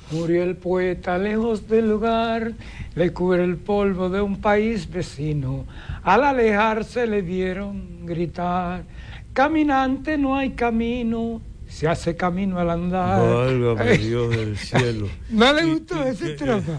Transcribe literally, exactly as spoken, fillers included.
Murió el poeta lejos del hogar, le cubre el polvo de un país vecino. Al alejarse le vieron gritar, caminante no hay camino, se hace camino al andar. Válgame Dios del cielo. ¿No le gustó esa estrofa?